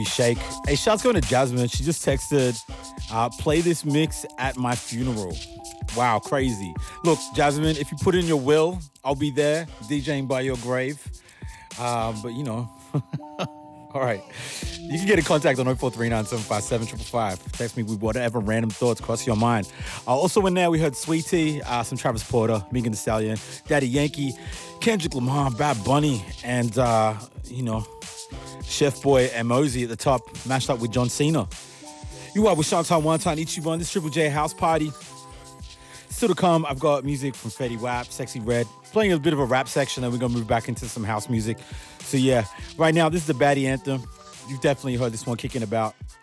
Shake. Hey, shouts going to Jasmine. She just texted, play this mix at my funeral. Wow, crazy. Look, Jasmine, if you put in your will, I'll be there DJing by your grave. But you know, all right. You can get in contact on 0439757555. Text me with whatever random thoughts cross your mind. Also in there, we heard Sweetie, some Travis Porter, Megan Thee Stallion, Daddy Yankee, Kendrick Lamar, Bad Bunny, and, Chef Boy and Mosey at the top, mashed up with John Cena. You are with Shantan One Time Ichiban, this Triple J House Party. Still to come, I've got music from Fetty Wap, Sexy Red, playing a bit of a rap section, and we're going to move back into some house music. So yeah, right now, this is the Baddie Anthem. You've definitely heard this one kicking about.